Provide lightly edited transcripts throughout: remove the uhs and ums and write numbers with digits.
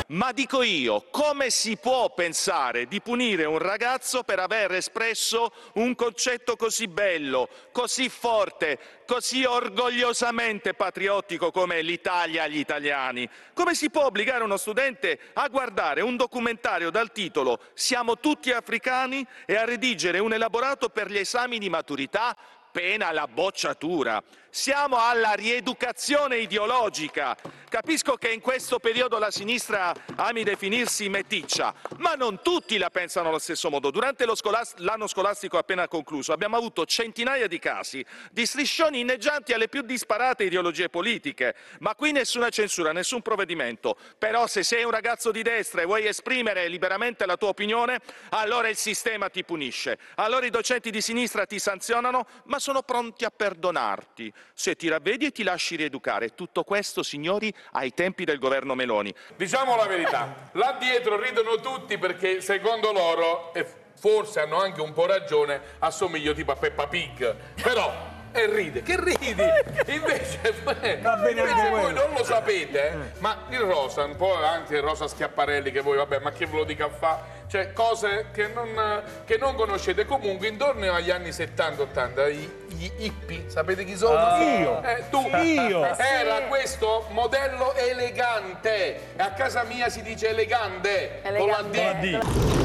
Ma dico io, come si può pensare di punire un ragazzo per aver espresso un concetto così bello, così forte, così orgogliosamente patriottico come l'Italia agli italiani? Come si può obbligare uno studente a guardare un documentario dal titolo "Siamo tutti africani" e a redigere un elaborato per gli esami di maturità, pena la bocciatura? Siamo alla rieducazione ideologica. Capisco che in questo periodo la sinistra ami definirsi meticcia, ma non tutti la pensano allo stesso modo. Durante l'anno scolastico appena concluso abbiamo avuto centinaia di casi di striscioni inneggianti alle più disparate ideologie politiche, ma qui nessuna censura, nessun provvedimento. Però se sei un ragazzo di destra e vuoi esprimere liberamente la tua opinione, allora il sistema ti punisce. Allora i docenti di sinistra ti sanzionano, ma sono pronti a perdonarti se ti ravvedi e ti lasci rieducare. Tutto questo, signori, ai tempi del governo Meloni. Diciamo la verità, là dietro ridono tutti perché secondo loro, e forse hanno anche un po' ragione, assomiglio tipo a Peppa Pig, però e ride, che ridi? Invece voi non lo sapete, ma il rosa, un po' anche il rosa Schiaparelli, che voi, vabbè, ma che ve lo dica a fa'? Cioè cose che non conoscete. Comunque intorno agli anni 70-80 gli hippie, sapete chi sono? Io! Era questo modello elegante, e a casa mia si dice elegante. Con la D.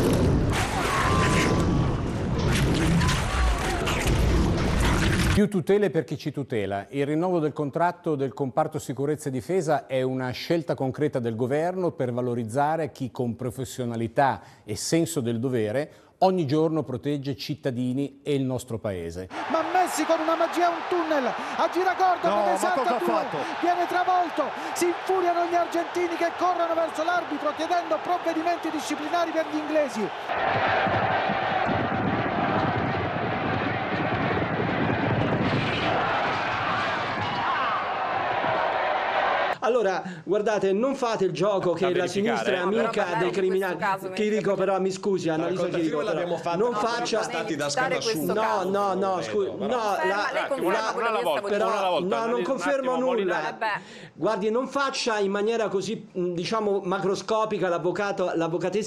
Più tutele per chi ci tutela. Il rinnovo del contratto del comparto sicurezza e difesa è una scelta concreta del governo per valorizzare chi con professionalità e senso del dovere ogni giorno protegge cittadini e il nostro paese. Ma Messi con una magia un tunnel a giracorda, ne salta due, viene travolto, si infuriano gli argentini che corrono verso l'arbitro chiedendo provvedimenti disciplinari per gli inglesi. Allora, guardate, non fate il gioco che la sinistra è amica dei criminali. Chirico, però, mi scusi, Annalisa Chirico, l'abbiamo fatta, non faccia... stati da Scanasciuno. No, scusi, no, non confermo nulla. Guardi, non faccia in maniera così, diciamo, macroscopica l'avvocatessa